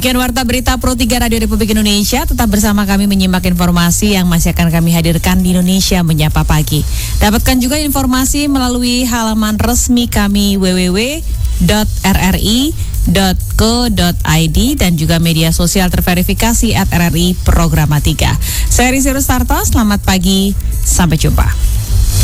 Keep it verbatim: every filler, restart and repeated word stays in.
Demikian Warta Berita Pro tiga Radio Republik Indonesia. Tetap bersama kami menyimak informasi yang masih akan kami hadirkan di Indonesia Menyapa Pagi. Dapatkan juga informasi melalui halaman resmi kami w w w titik r r i titik co titik i d dan juga media sosial terverifikasi at R R I Programa tiga. Saya Rizky Rustarto, selamat pagi, sampai jumpa.